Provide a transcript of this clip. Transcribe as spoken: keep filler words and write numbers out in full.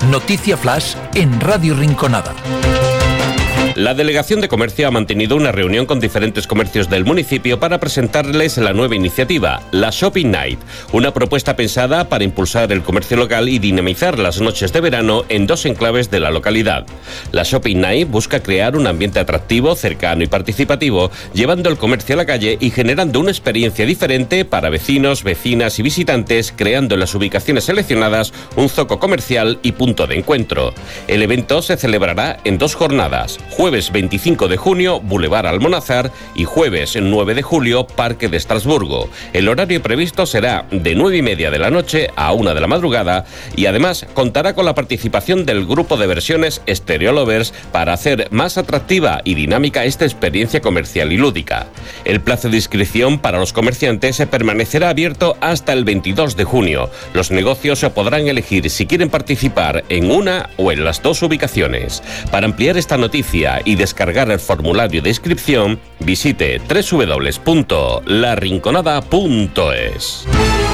Noticia Flash en Radio Rinconada. La Delegación de Comercio ha mantenido una reunión con diferentes comercios del municipio para presentarles la nueva iniciativa, la Shopping Night, una propuesta pensada para impulsar el comercio local y dinamizar las noches de verano en dos enclaves de la localidad. La Shopping Night busca crear un ambiente atractivo, cercano y participativo, llevando el comercio a la calle y generando una experiencia diferente para vecinos, vecinas y visitantes, creando en las ubicaciones seleccionadas un zoco comercial y punto de encuentro. El evento se celebrará en dos jornadas, jueves veinticinco de junio, Boulevard Almonazar, y jueves nueve de julio, Parque de Estrasburgo. El horario previsto será de nueve y media de la noche a una de la madrugada y además contará con la participación del grupo de versiones Stereo Lovers para hacer más atractiva y dinámica esta experiencia comercial y lúdica. El plazo de inscripción para los comerciantes permanecerá abierto hasta el veintidós de junio. Los negocios podrán elegir si quieren participar en una o en las dos ubicaciones. Para ampliar esta noticia y descargar el formulario de inscripción, visite doble u doble u doble u punto la rinconada punto es.